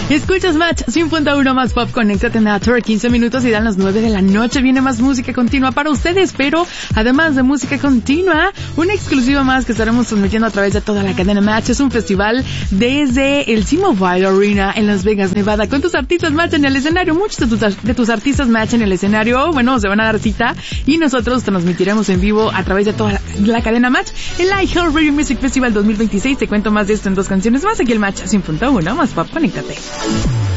Escuchas Match 100.1 más pop, conéctate Nature, 15 minutos y dan las 9 de la noche. Viene más música continua para ustedes, pero además de música continua, una exclusiva más que estaremos transmitiendo a través de toda la cadena Match. Es un festival desde el T-Mobile Arena en Las Vegas, Nevada, con tus artistas Match en el escenario. Muchos de tus artistas Match en el escenario, bueno, se van a dar cita y nosotros transmitiremos en vivo a través de toda la cadena Match. El iHeartRadio Music Festival 2026. Te cuento más de esto en 2 canciones más aquí el Match 100.1 más pop, conéctate.